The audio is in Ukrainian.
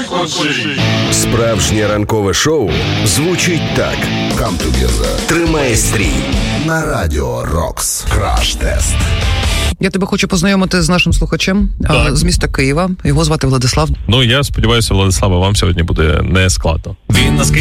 Справжнє ранкове шоу звучить так. Come together. Тримай стрій. На Радіо Рокс. Краш-тест. Я тебе хочу познайомити з нашим слухачем з міста Києва. Його звати Владислав. Ну, я сподіваюся, Владислава, вам сьогодні буде не складно.